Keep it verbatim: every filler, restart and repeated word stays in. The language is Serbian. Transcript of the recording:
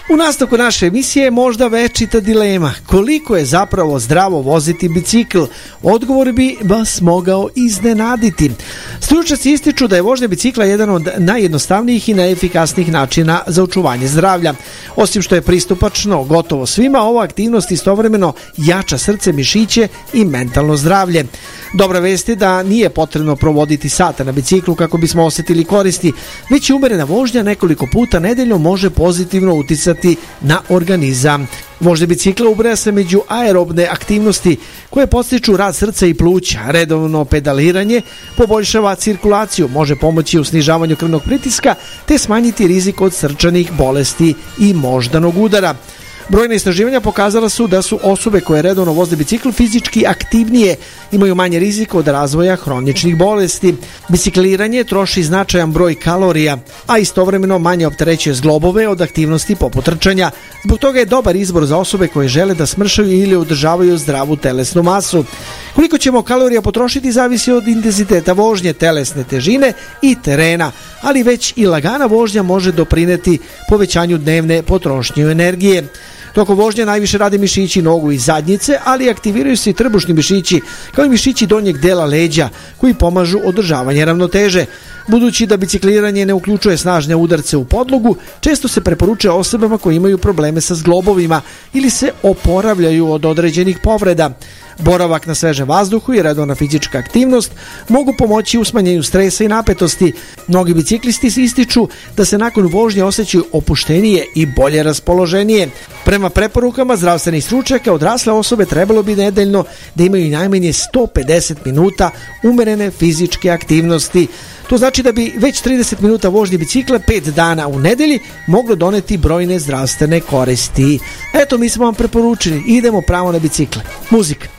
U nastavku naše emisije možda večita dilema. Koliko je zapravo zdravo voziti bicikl? Odgovor bi vas mogao iznenaditi. Stručnjaci ističu da je vožnja bicikla jedan od najjednostavnijih i najefikasnijih načina za očuvanje zdravlja. Osim što je pristupačno gotovo svima, ova aktivnost istovremeno jača srce, mišiće i mentalno zdravlje. Dobra vest je da nije potrebno provoditi sata na biciklu kako bismo osjetili koristi, već i umerena vožnja nekoliko puta nedeljno može pozitivno uticati na organizam. Vožnja bicikla ubraja se među aerobne aktivnosti koje podstiču rad srca i pluća. Redovno pedaliranje poboljšava cirkulaciju, može pomoći u snižavanju krvnog pritiska te smanjiti rizik od srčanih bolesti i moždanog udara. Brojna istraživanja pokazala su da su osobe koje redovno voze bicikl fizički aktivnije, imaju manje rizika od razvoja hroničnih bolesti. Bicikliranje troši značajan broj kalorija, a istovremeno manje opterećuje zglobove od aktivnosti poput trčanja. Zbog toga je dobar izbor za osobe koje žele da smršaju ili održavaju zdravu telesnu masu. Koliko ćemo kalorija potrošiti zavisi od intenziteta vožnje, telesne težine i terena, ali već i lagana vožnja može doprineti povećanju dnevne potrošnje energije. Tokom vožnje najviše rade mišići nogu i zadnjice, ali aktiviraju se i trbušni mišići, kao i mišići donjeg dela leđa, koji pomažu održavanje ravnoteže. Budući da bicikliranje ne uključuje snažne udarce u podlogu, često se preporučuje osobama koji imaju probleme sa zglobovima ili se oporavljaju od određenih povreda. Boravak na svežem vazduhu i redovna fizička aktivnost mogu pomoći u smanjenju stresa i napetosti. Mnogi biciklisti ističu da se nakon vožnje osjećaju opuštenije i bolje raspoloženije. Prema preporukama zdravstvenih stručnjaka, odrasle osobe trebalo bi nedeljno da imaju najmanje sto pedeset minuta umerene fizičke aktivnosti. To znači da bi već trideset minuta vožnje bicikla pet dana u nedelji moglo doneti brojne zdravstvene koristi. Eto, mi smo vam preporučili, idemo pravo na bicikle. Muzika.